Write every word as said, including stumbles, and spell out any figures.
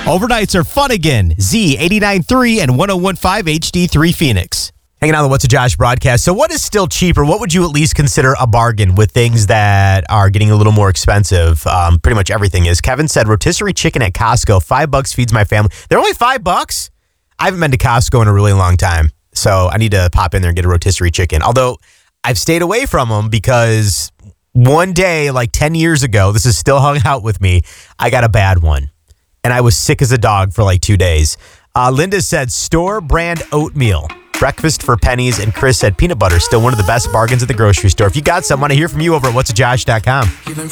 Overnights are fun again. Z eighty-nine point three and one oh one point five H D three Phoenix. Hanging on the What's a Josh broadcast. So what is still cheaper? What would you at least consider a bargain with things that are getting a little more expensive? Um, pretty much everything is. Kevin said rotisserie chicken at Costco. Five bucks feeds my family. They're only five bucks? I haven't been to Costco in a really long time. So I need to pop in there and get a rotisserie chicken. Although I've stayed away from them because one day, like ten years ago, this is still hung out with me, I got a bad one. And I was sick as a dog for like two days. Uh, Linda said store brand oatmeal. Breakfast for pennies. And Chris said peanut butter. Still one of the best bargains at the grocery store. If you got some, I want to hear from you over at what's a josh dot com.